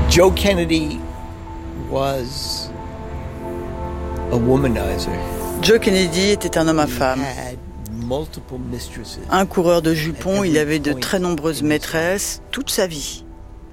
Joe Kennedy was a womanizer. Joe Kennedy était un homme à femme. Un coureur de jupons, il avait de très nombreuses maîtresses toute sa vie.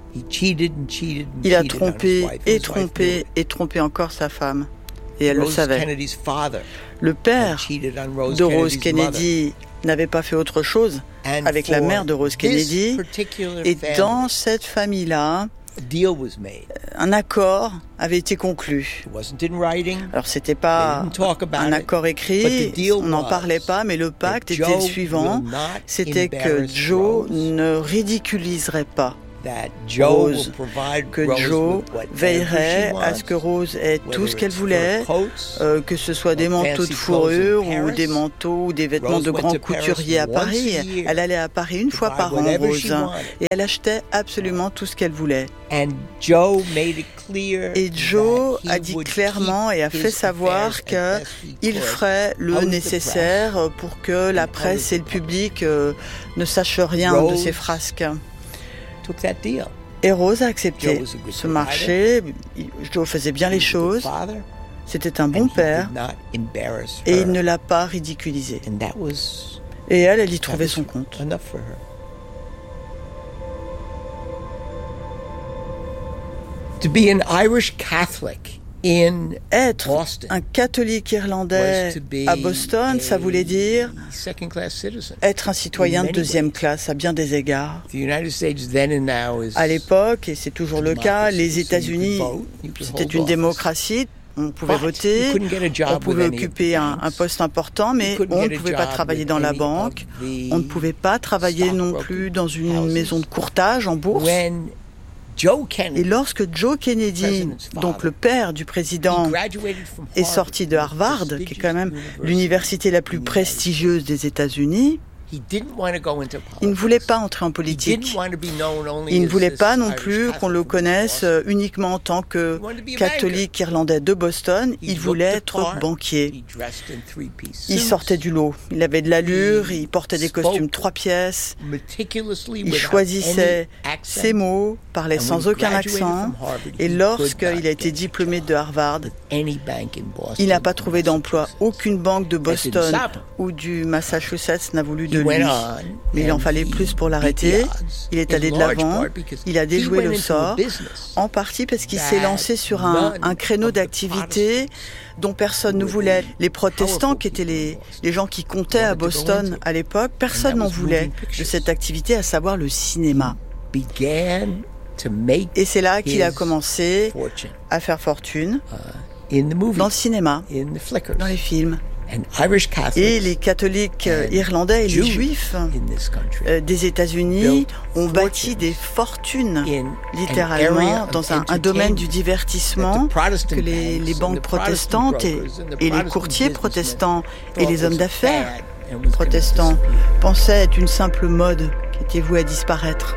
Il a trompé et trompé et trompé encore sa femme. Et elle le savait. Le père de Rose Kennedy n'avait pas fait autre chose avec la mère de Rose Kennedy. Et dans cette famille-là, un accord avait été conclu. Alors c'était pas un accord écrait, on n'en parlait pas, mais le pacte était le suivant, c'était que Joe ne ridiculiserait pas Rose, que Joe veillerait à ce que Rose ait tout ce qu'elle voulait, que ce soit des manteaux de fourrure ou des manteaux ou des vêtements de grands couturiers à Paris. Elle allait à Paris une fois par an, Rose, et elle achetait absolument tout ce qu'elle voulait. Et Joe a dit clairement et a fait savoir qu'il ferait le nécessaire pour que la presse et le public ne sachent rien de ces frasques. Et Rose a accepté ce marché. Joe faisait bien les choses. C'était un bon père. Et il ne l'a pas ridiculisé. Et elle y trouvait son compte. To be an Irish Catholic Être un catholique irlandais à Boston, ça voulait dire être un citoyen de deuxième classe à bien des égards. À l'époque, et c'est toujours le cas, les États-Unis, c'était une démocratie. On pouvait voter, on pouvait occuper un poste important, mais on ne pouvait pas travailler dans la banque, on ne pouvait pas travailler non plus dans une maison de courtage en bourse. Et lorsque Joe Kennedy, donc le père du président, est sorti de Harvard, qui est quand même l'université la plus prestigieuse des États-Unis, il ne voulait pas entrer en politique. Il ne voulait pas non plus qu'on le connaisse uniquement en tant que catholique irlandais de Boston. Il voulait être banquier. Il sortait du lot. Il avait de l'allure, il portait des costumes 3 pièces. Il choisissait ses mots, parlait sans aucun accent. Et lorsqu'il a été diplômé de Harvard, il n'a pas trouvé d'emploi. Aucune banque de Boston ou du Massachusetts n'a voulu de lui. Mais il en fallait plus pour l'arrêter. Il est allé de l'avant. Il a déjoué le sort, en partie parce qu'il s'est lancé sur un créneau d'activité dont personne ne voulait. Les protestants, qui étaient les gens qui comptaient à Boston à l'époque, personne n'en voulait de cette activité, à savoir le cinéma. Et c'est là qu'il a commencé à faire fortune dans le cinéma, dans les films. Et les catholiques irlandais et les juifs des États-Unis ont bâti des fortunes, littéralement, dans un domaine du divertissement que les banques protestantes et les courtiers protestants et les hommes d'affaires protestants pensaient être une simple mode qui était vouée à disparaître.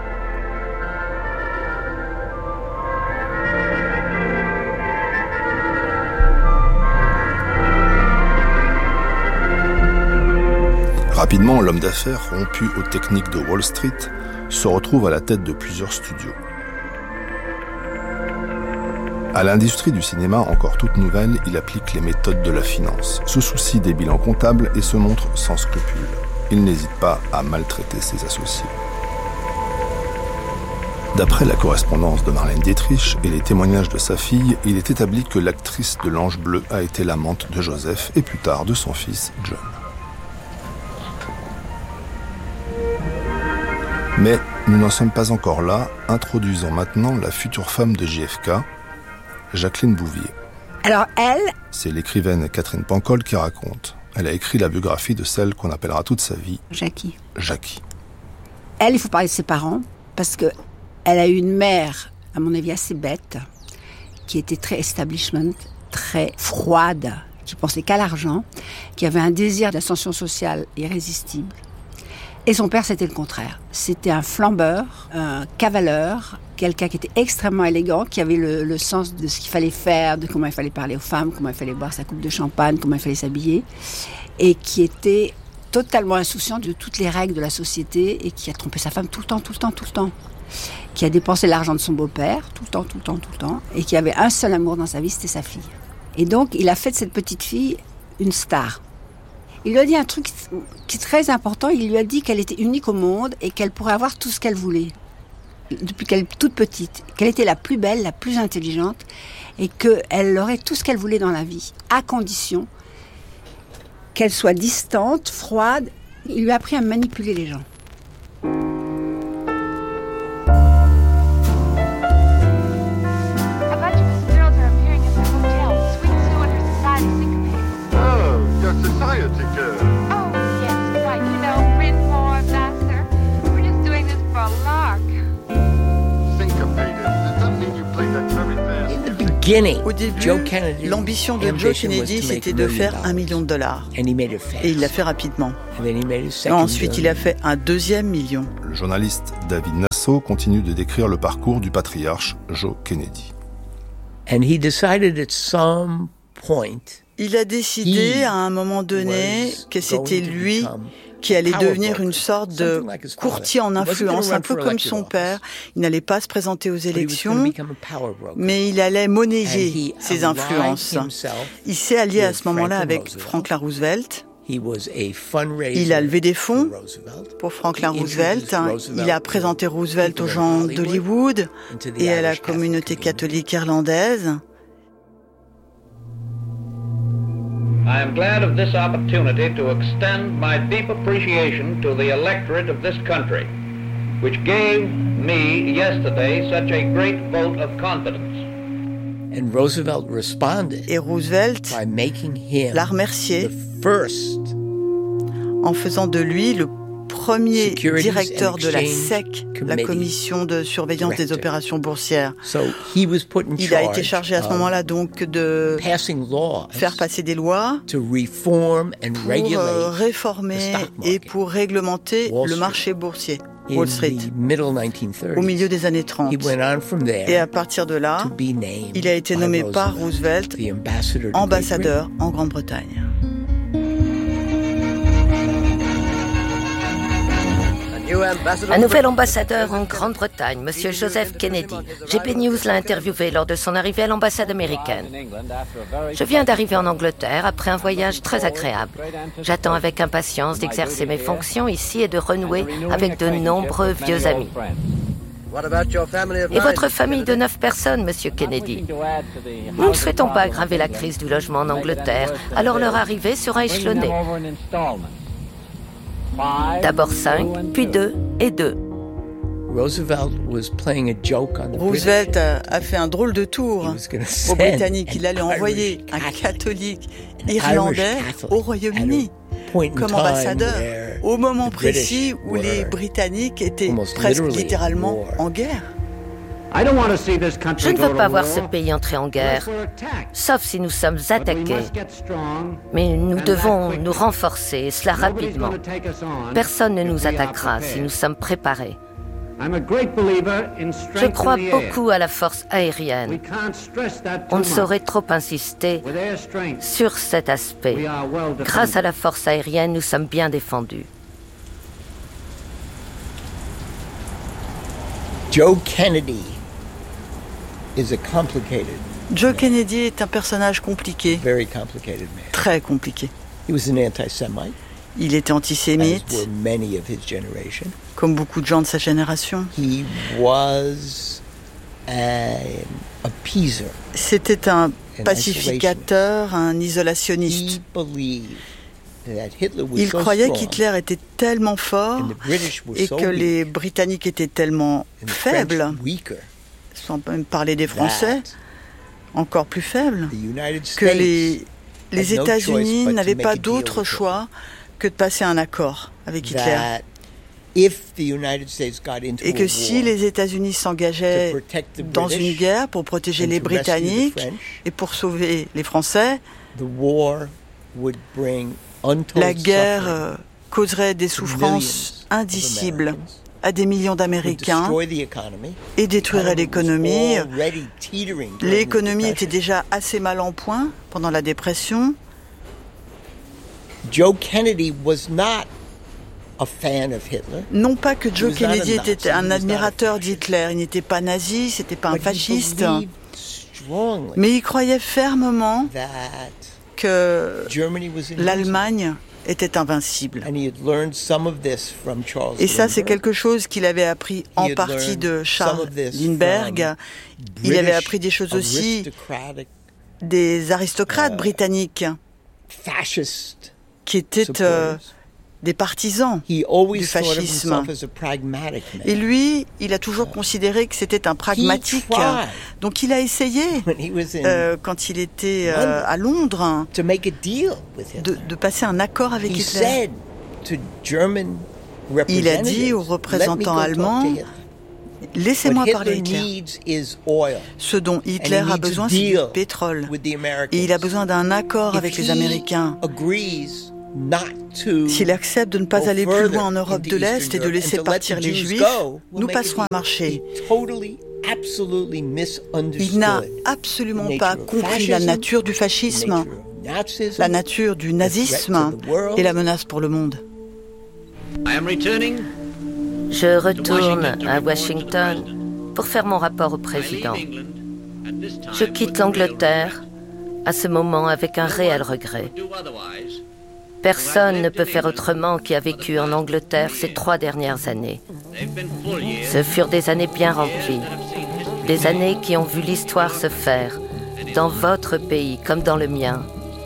Rapidement, l'homme d'affaires, rompu aux techniques de Wall Street, se retrouve à la tête de plusieurs studios. À l'industrie du cinéma, encore toute nouvelle, il applique les méthodes de la finance, se soucie des bilans comptables et se montre sans scrupules. Il n'hésite pas à maltraiter ses associés. D'après la correspondance de Marlène Dietrich et les témoignages de sa fille, il est établi que l'actrice de l'Ange bleu a été l'amante de Joseph et plus tard de son fils John. Mais nous n'en sommes pas encore là, introduisons maintenant la future femme de JFK, Jacqueline Bouvier. Alors elle... C'est l'écrivaine Catherine Pancol qui raconte. Elle a écrit la biographie de celle qu'on appellera toute sa vie Jackie. Elle, il faut parler de ses parents, parce que elle a eu une mère, à mon avis, assez bête, qui était très establishment, très froide, qui pensait qu'à l'argent, qui avait un désir d'ascension sociale irrésistible. Et son père, c'était le contraire. C'était un flambeur, un cavaleur, quelqu'un qui était extrêmement élégant, qui avait le sens de ce qu'il fallait faire, de comment il fallait parler aux femmes, comment il fallait boire sa coupe de champagne, comment il fallait s'habiller, et qui était totalement insouciant de toutes les règles de la société et qui a trompé sa femme tout le temps. Qui a dépensé l'argent de son beau-père tout le temps. Et qui avait un seul amour dans sa vie, c'était sa fille. Et donc, il a fait de cette petite fille une star. Il lui a dit un truc qui est très important. Il lui a dit qu'elle était unique au monde et qu'elle pourrait avoir tout ce qu'elle voulait. Depuis qu'elle est toute petite. Qu'elle était la plus belle, la plus intelligente. Et qu'elle aurait tout ce qu'elle voulait dans la vie. À condition qu'elle soit distante, froide. Il lui a appris à manipuler les gens. Au début, l'ambition de Joe Kennedy, c'était de faire $1 million. Et il l'a fait rapidement. Ensuite, il a fait un deuxième million. Le journaliste David Nasso continue de décrire le parcours du patriarche Joe Kennedy. Il a décidé à un moment donné que c'était lui qui allait devenir une sorte de courtier en influence, un peu comme son père. Il n'allait pas se présenter aux élections, mais il allait monnayer ses influences. Il s'est allié à ce moment-là avec Franklin Roosevelt. Il a levé des fonds pour Franklin Roosevelt. Il a présenté Roosevelt aux gens d'Hollywood et à la communauté catholique irlandaise. I am glad of this opportunity to extend my deep appreciation to the electorate of this country, which gave me yesterday such a great vote of confidence. And Roosevelt responded Et Roosevelt by making him l'a remercié the first en faisant de lui le premier directeur de la SEC, la commission de surveillance des opérations boursières. Il a été chargé à ce moment-là donc de faire passer des lois pour réformer et pour réglementer le marché boursier, Wall Street, au milieu des années 30. Et à partir de là, il a été nommé par Roosevelt ambassadeur en Grande-Bretagne. Un nouvel ambassadeur en Grande-Bretagne, M. Joseph Kennedy. GP News l'a interviewé lors de son arrivée à l'ambassade américaine. Je viens d'arriver en Angleterre après un voyage très agréable. J'attends avec impatience d'exercer mes fonctions ici et de renouer avec de nombreux vieux amis. Et votre famille de 9 personnes, Monsieur Kennedy? Nous ne souhaitons pas aggraver la crise du logement en Angleterre, alors leur arrivée sera échelonnée. D'abord 5, puis 2 et 2. Roosevelt a fait un drôle de tour aux Britanniques. Il allait envoyer un catholique irlandais au Royaume-Uni comme ambassadeur au moment précis où les Britanniques étaient presque littéralement en guerre. Je ne veux pas voir ce pays entrer en guerre, sauf si nous sommes attaqués. Mais nous devons nous renforcer, et cela rapidement. Personne ne nous attaquera si nous sommes préparés. Je crois beaucoup à la force aérienne. On ne saurait trop insister sur cet aspect. Grâce à la force aérienne, nous sommes bien défendus. Joe Kennedy Joe Kennedy est un personnage compliqué, très compliqué. Il était antisémite, comme beaucoup de gens de sa génération. C'était un pacificateur, un isolationniste. Il croyait qu'Hitler était tellement fort et que les Britanniques étaient tellement faibles, sans même parler des Français, encore plus faibles, que les États-Unis n'avaient pas d'autre choix que de passer un accord avec Hitler. Et que si les États-Unis s'engageaient dans une guerre pour protéger les Britanniques et pour sauver les Français, la guerre causerait des souffrances indicibles à des millions d'Américains et détruirait l'économie. L'économie était déjà assez mal en point pendant la dépression. Joe Kennedy was not a fan of Hitler. Non pas que Joe Kennedy était un admirateur d'Hitler, il n'était pas nazi, c'était pas un fasciste, mais il croyait fermement que l'Allemagne était invincible. Et ça, c'est quelque chose qu'il avait appris en partie de Charles Lindbergh. Il avait appris des choses aussi des aristocrates britanniques qui étaient des partisans du fascisme. Et lui, il a toujours considéré que c'était un pragmatique. Donc il a essayé, quand il était à Londres, de passer un accord avec Hitler. Il a dit aux représentants allemands, laissez-moi parler Hitler. Ce dont Hitler a besoin, c'est du pétrole. Et il a besoin d'un accord avec les Américains. S'il accepte de ne pas aller plus loin en Europe de l'Est et de laisser partir les Juifs, nous passerons un marché. Il n'a absolument pas compris la nature du fascisme, la nature du nazisme et la menace pour le monde. Je retourne à Washington pour faire mon rapport au président. Je quitte l'Angleterre à ce moment avec un réel regret. Personne ne peut faire autrement qui a vécu en Angleterre ces 3 dernières années. Ce furent des années bien remplies, des années qui ont vu l'histoire se faire, dans votre pays comme dans le mien.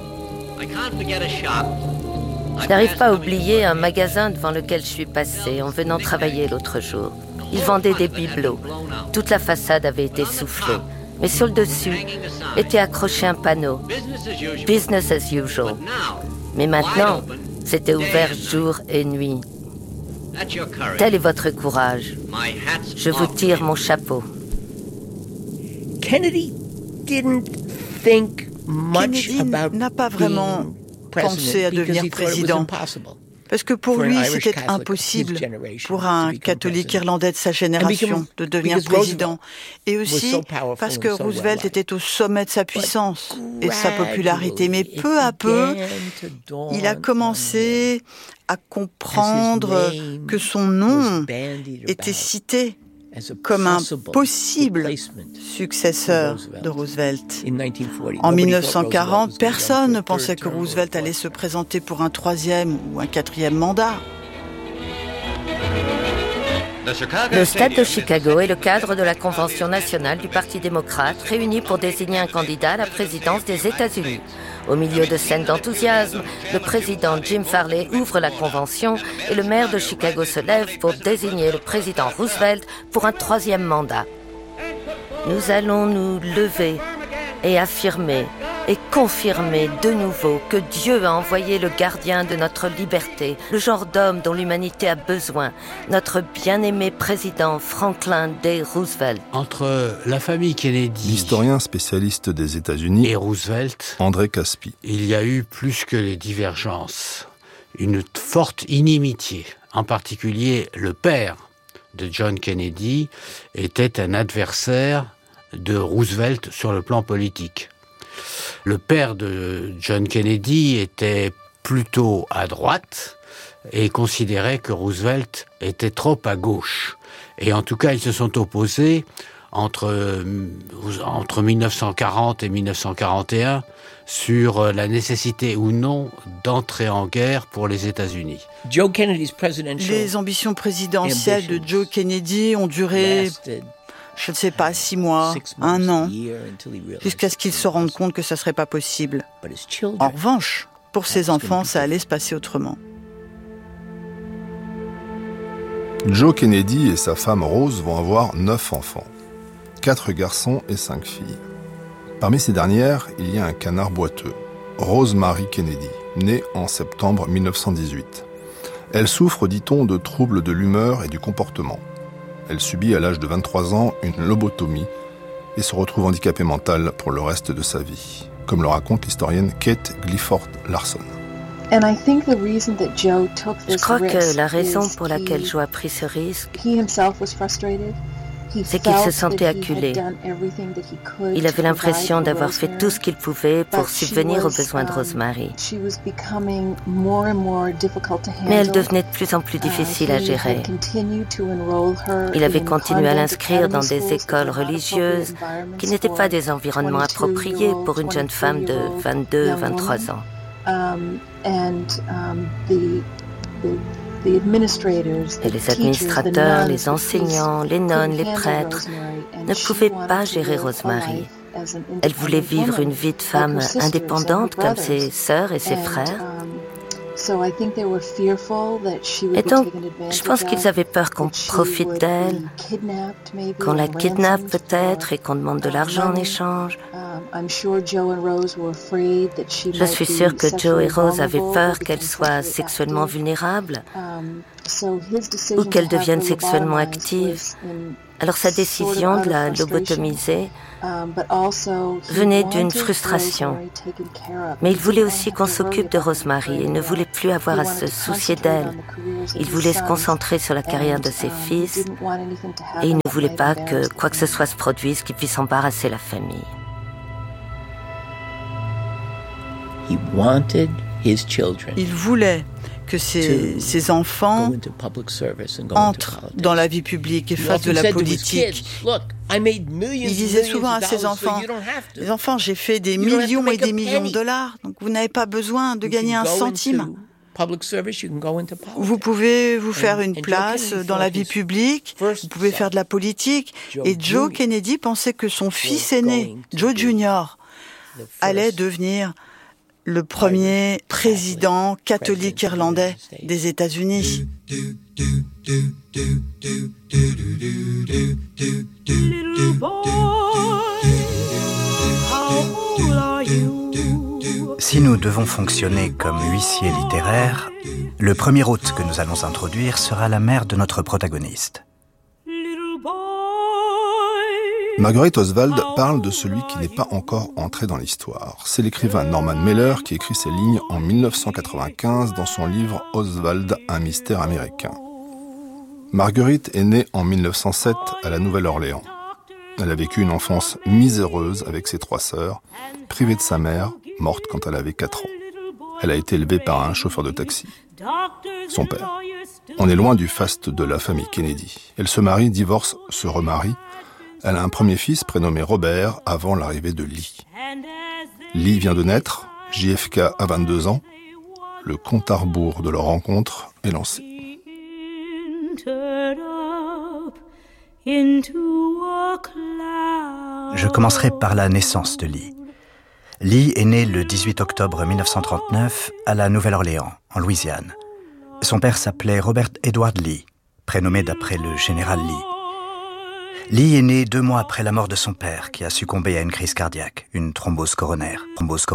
Je n'arrive pas à oublier un magasin devant lequel je suis passée en venant travailler l'autre jour. Ils vendaient des bibelots. Toute la façade avait été soufflée. Mais sur le dessus était accroché un panneau « Business as usual ». Mais maintenant, c'était ouvert jour et nuit. Tel est votre courage. Je vous tire mon chapeau. Kennedy n'a pas vraiment pensé à devenir président. Parce que pour lui, c'était impossible pour un catholique irlandais de sa génération de devenir président. Et aussi parce que Roosevelt était au sommet de sa puissance et de sa popularité. Mais peu à peu, il a commencé à comprendre que son nom était cité comme un possible successeur de Roosevelt. En 1940, personne ne pensait que Roosevelt allait se présenter pour un 3e ou un 4e mandat. Le stade de Chicago est le cadre de la Convention nationale du Parti démocrate réunie pour désigner un candidat à la présidence des États-Unis. Au milieu de scènes d'enthousiasme, le président Jim Farley ouvre la convention et le maire de Chicago se lève pour désigner le président Roosevelt pour un 3e mandat. Nous allons nous lever et affirmer et confirmer de nouveau que Dieu a envoyé le gardien de notre liberté, le genre d'homme dont l'humanité a besoin, notre bien-aimé président Franklin D. Roosevelt. Entre la famille Kennedy, l'historien spécialiste des États-Unis, et Roosevelt, André Caspi, il y a eu plus que les divergences, une forte inimitié. En particulier, le père de John Kennedy était un adversaire de Roosevelt sur le plan politique. Le père de John Kennedy était plutôt à droite et considérait que Roosevelt était trop à gauche. Et en tout cas, ils se sont opposés entre 1940 et 1941 sur la nécessité ou non d'entrer en guerre pour les États-Unis. Les ambitions présidentielles de Joe Kennedy ont duré, je ne sais pas, 6 mois, 1 an, jusqu'à ce qu'ils se rendent compte que ça ne serait pas possible. En revanche, pour ses enfants, ça allait se passer autrement. Joe Kennedy et sa femme Rose vont avoir 9 enfants, 4 garçons et 5 filles. Parmi ces dernières, il y a un canard boiteux, Rose Marie Kennedy, née en septembre 1918. Elle souffre, dit-on, de troubles de l'humeur et du comportement. Elle subit à l'âge de 23 ans une lobotomie et se retrouve handicapée mentale pour le reste de sa vie, comme le raconte l'historienne Kate Clifford Larson. Je crois que la raison pour laquelle Joe a pris ce risque, c'est qu'il se sentait acculé. Il avait l'impression d'avoir fait tout ce qu'il pouvait pour subvenir aux besoins de Rosemary. Mais elle devenait de plus en plus difficile à gérer. Il avait continué à l'inscrire dans des écoles religieuses qui n'étaient pas des environnements appropriés pour une jeune femme de 22-23 ans. Et les administrateurs, les enseignants, les nonnes, les prêtres ne pouvaient pas gérer Rosemary. Elle voulait vivre une vie de femme indépendante comme ses sœurs et ses frères. Et donc, je pense qu'ils avaient peur qu'on profite d'elle, qu'on la kidnappe peut-être et qu'on demande de l'argent en échange. Je suis sûre que Joe et Rose avaient peur qu'elle soit sexuellement vulnérable ou qu'elle devienne sexuellement active. Alors sa décision de la lobotomiser venait d'une frustration. Mais il voulait aussi qu'on s'occupe de Rosemary et ne voulait plus avoir à se soucier d'elle. Il voulait se concentrer sur la carrière de ses fils et il ne voulait pas que quoi que ce soit se produise qui puisse embarrasser la famille. Il voulait que ses enfants entrent dans la vie publique et fassent de la politique. Il disait souvent à ses enfants, « Les enfants, j'ai fait des millions et des millions de dollars, donc vous n'avez pas besoin de gagner un centime. Vous pouvez vous faire une place dans la vie publique, vous pouvez faire de la politique. » Et Joe Kennedy pensait que son fils aîné, Joe Jr., allait devenir le premier président catholique irlandais des États-Unis. Si nous devons fonctionner comme huissiers littéraires, le premier hôte que nous allons introduire sera la mère de notre protagoniste. Marguerite Oswald parle de celui qui n'est pas encore entré dans l'histoire. C'est l'écrivain Norman Mailer qui écrit ces lignes en 1995 dans son livre « Oswald, un mystère américain ». Marguerite est née en 1907 à la Nouvelle-Orléans. Elle a vécu une enfance miséreuse avec ses 3 sœurs, privée de sa mère, morte quand elle avait 4 ans. Elle a été élevée par un chauffeur de taxi, son père. On est loin du faste de la famille Kennedy. Elle se marie, divorce, se remarie. Elle a un premier fils prénommé Robert avant l'arrivée de Lee. Lee vient de naître, JFK a 22 ans. Le compte à rebours de leur rencontre est lancé. Je commencerai par la naissance de Lee. Lee est né le 18 octobre 1939 à la Nouvelle-Orléans, en Louisiane. Son père s'appelait Robert Edward Lee, prénommé d'après le général Lee. Lee est né 2 mois après la mort de son père, qui a succombé à une crise cardiaque, une thrombose coronaire.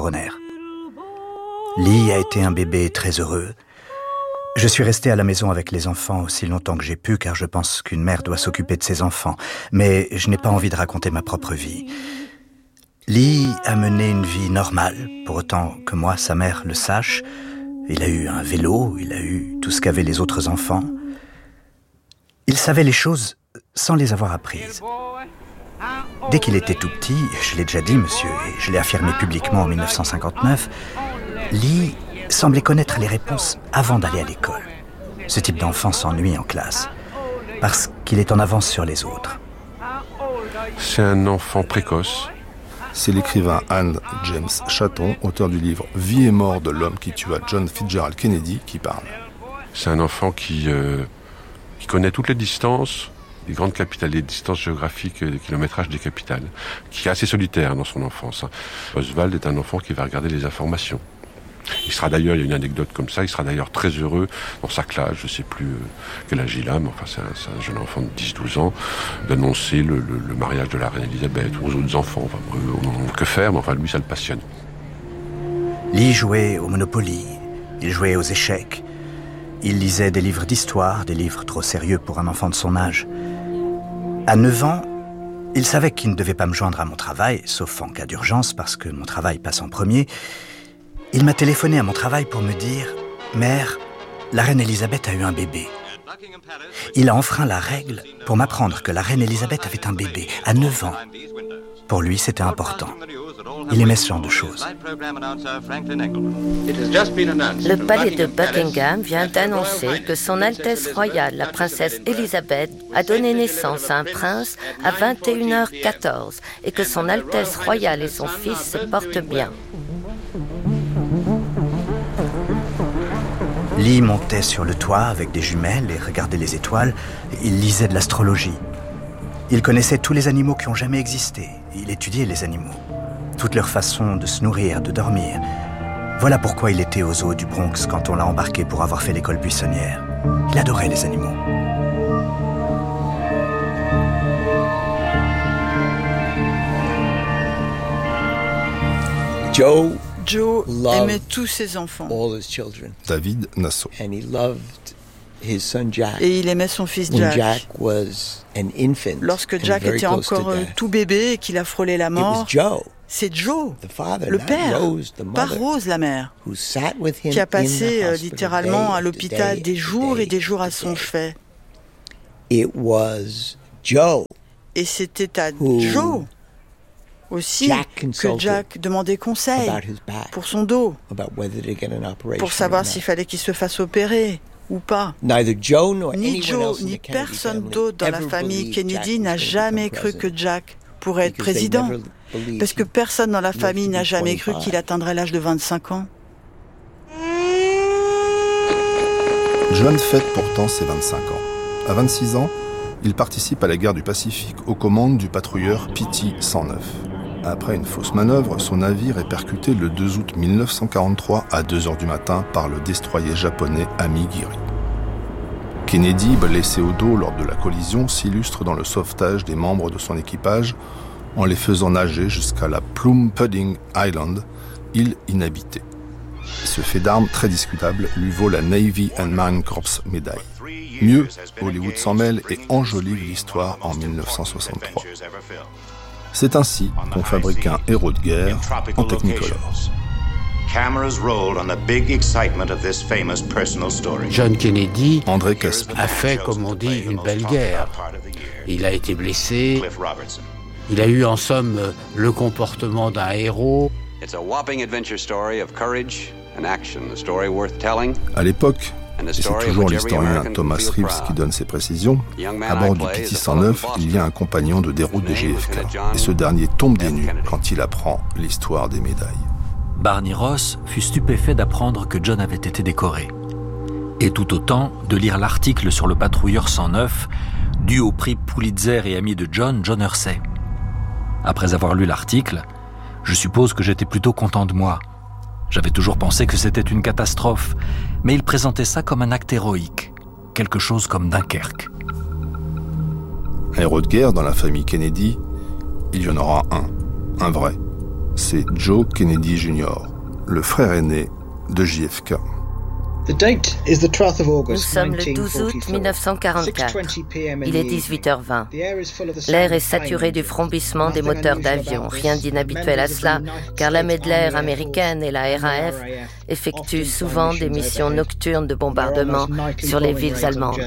Lee a été un bébé très heureux. Je suis resté à la maison avec les enfants aussi longtemps que j'ai pu, car je pense qu'une mère doit s'occuper de ses enfants. Mais je n'ai pas envie de raconter ma propre vie. Lee a mené une vie normale, pour autant que moi, sa mère, le sache. Il a eu un vélo, il a eu tout ce qu'avaient les autres enfants. Il savait les choses sans les avoir apprises. Dès qu'il était tout petit, je l'ai déjà dit, monsieur, et je l'ai affirmé publiquement en 1959, Lee semblait connaître les réponses avant d'aller à l'école. Ce type d'enfant s'ennuie en classe, parce qu'il est en avance sur les autres. C'est un enfant précoce. C'est l'écrivain Anne James Chatton, auteur du livre « Vie et mort de l'homme qui tua John Fitzgerald Kennedy » qui parle. C'est un enfant qui connaît toutes les distances, les grandes capitales, les distances géographiques, les kilométrages des capitales, qui est assez solitaire dans son enfance. Oswald est un enfant qui va regarder les informations. Il sera d'ailleurs, il y a une anecdote comme ça, il sera d'ailleurs très heureux dans sa classe, je ne sais plus quel âge il a, mais enfin c'est un jeune enfant de 10-12 ans, d'annoncer le mariage de la reine Elisabeth aux autres enfants. Enfin, que faire, mais enfin lui ça le passionne. Lee jouait au Monopoly, il jouait aux échecs, il lisait des livres d'histoire, des livres trop sérieux pour un enfant de son âge. À 9 ans, il savait qu'il ne devait pas me joindre à mon travail, sauf en cas d'urgence, parce que mon travail passe en premier. Il m'a téléphoné à mon travail pour me dire « Mère, la reine Elisabeth a eu un bébé. Il a enfreint la règle pour m'apprendre que la reine Elisabeth avait un bébé à 9 ans. Pour lui, c'était important. Il aimait ce genre de choses. Le palais de Buckingham vient d'annoncer que Son Altesse royale, la princesse Elisabeth, a donné naissance à un prince à 21h14 et que Son Altesse royale et son fils se portent bien. Lee montait sur le toit avec des jumelles et regardait les étoiles. Il lisait de l'astrologie. Il connaissait tous les animaux qui ont jamais existé. Il étudiait les animaux. Toute leur façon de se nourrir, de dormir. Voilà pourquoi il était au zoo du Bronx quand on l'a embarqué pour avoir fait l'école buissonnière. Il adorait les animaux. Joe aimait tous ses enfants. David Nassau. Et il aimait son fils Jack. Lorsque Jack était encore tout bébé et qu'il a frôlé la mort, c'est Joe, le père, pas Rose la mère, qui a passé littéralement à l'hôpital des jours et des jours à son chevet. Et c'était à Joe aussi que Jack demandait conseil pour son dos, pour savoir s'il fallait qu'il se fasse opérer ou pas. Ni Joe, ni personne d'autre dans la famille Kennedy n'a jamais cru que Jack pourrait être président, parce que personne dans la famille n'a jamais cru qu'il atteindrait l'âge de 25 ans. John fête pourtant ses 25 ans. À 26 ans, il participe à la guerre du Pacifique aux commandes du patrouilleur PT-109. Après une fausse manœuvre, son navire est percuté le 2 août 1943 à 2h du matin par le destroyer japonais Amigiri. Kennedy, blessé au dos lors de la collision, s'illustre dans le sauvetage des membres de son équipage en les faisant nager jusqu'à la Plum Pudding Island, île inhabitée. Ce fait d'armes très discutable lui vaut la Navy and Marine Corps médaille. Mieux, Hollywood s'en mêle et enjolive l'histoire en 1963. C'est ainsi qu'on fabrique un héros de guerre en Technicolor. John Kennedy André Caspi a fait, comme on dit, une belle guerre. Il a été blessé. Il a eu en somme le comportement d'un héros. À l'époque, et c'est toujours l'historien Thomas Reeves qui donne ses précisions, à bord du PT-109, il y a un compagnon de déroute de JFK. Et ce dernier tombe des nues quand il apprend l'histoire des médailles. Barney Ross fut stupéfait d'apprendre que John avait été décoré. Et tout autant de lire l'article sur le patrouilleur 109, dû au prix Pulitzer et ami de John Hersey. Après avoir lu l'article, je suppose que j'étais plutôt content de moi. J'avais toujours pensé que c'était une catastrophe, mais il présentait ça comme un acte héroïque, quelque chose comme Dunkerque. Un héros de guerre dans la famille Kennedy, il y en aura un vrai. C'est Joe Kennedy Jr., le frère aîné de JFK. Nous sommes le 12 août 1944. Il est 18h20. L'air est saturé du frombissement des moteurs d'avion. Rien d'inhabituel à cela, car l'armée de l'air américaine et la RAF effectuent souvent des missions nocturnes de bombardement sur les villes allemandes.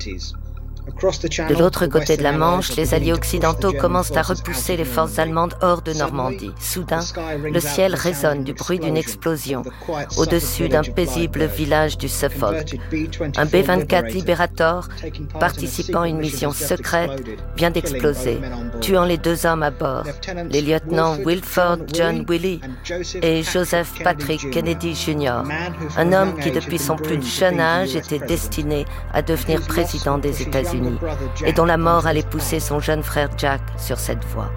De l'autre côté de la Manche, les alliés occidentaux commencent à repousser les forces allemandes hors de Normandie. Soudain, le ciel résonne du bruit d'une explosion au-dessus d'un paisible village du Suffolk. Un B-24 Liberator, participant à une mission secrète, vient d'exploser, tuant les 2 hommes à bord, les lieutenants Wilford John Willey et Joseph Patrick Kennedy Jr., un homme qui depuis son plus jeune âge était destiné à devenir président des États-Unis et dont la mort allait pousser son jeune frère Jack sur cette voie.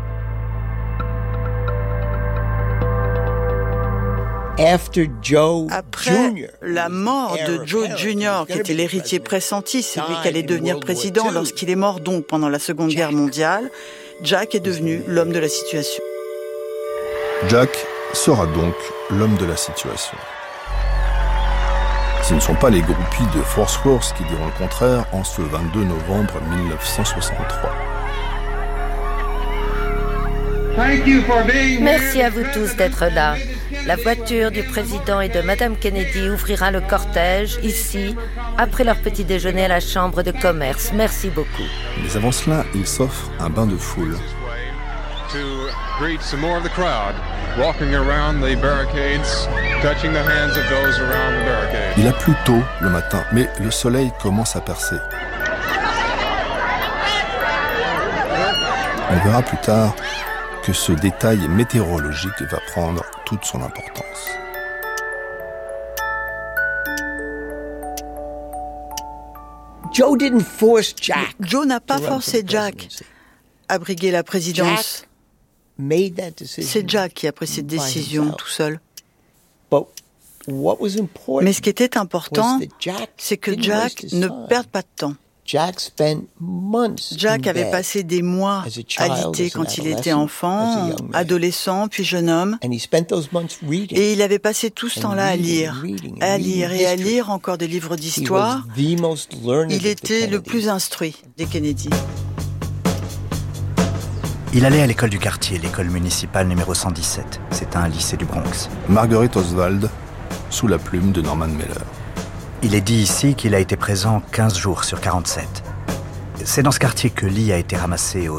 Après la mort de Joe Jr., qui était l'héritier pressenti, c'est lui qui allait devenir président lorsqu'il est mort donc pendant la Seconde Guerre mondiale, Jack est devenu l'homme de la situation. Jack sera donc l'homme de la situation. Ce ne sont pas les groupies de Fort Worth qui diront le contraire en ce 22 novembre 1963. Merci à vous tous d'être là. La voiture du président et de Madame Kennedy ouvrira le cortège, ici, après leur petit déjeuner à la Chambre de commerce. Merci beaucoup. Mais avant cela, il s'offre un bain de foule. Il a plu tôt le matin, mais le soleil commence à percer. On verra plus tard que ce détail météorologique va prendre toute son importance. Joe n'a pas forcé Jack à briguer la présidence. C'est Jack qui a pris cette décision tout seul. Mais ce qui était important, c'est que Jack ne perde pas de temps. Jack avait passé des mois alité quand il était enfant, adolescent, puis jeune homme. Et il avait passé tout ce temps-là à lire et à lire encore des livres d'histoire. Il était le plus instruit des Kennedy. Il allait à l'école du quartier, l'école municipale numéro 117. C'est un lycée du Bronx. Marguerite Oswald, sous la plume de Norman Mailer. Il est dit ici qu'il a été présent 15 jours sur 47. C'est dans ce quartier que Lee a été ramassé au